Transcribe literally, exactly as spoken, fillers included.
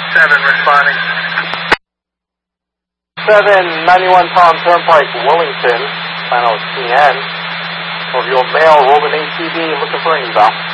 seven responding. seven, ninety-one Palm Turnpike, Wellington, final T N. Of your male, Robin A T V, looking for an eval.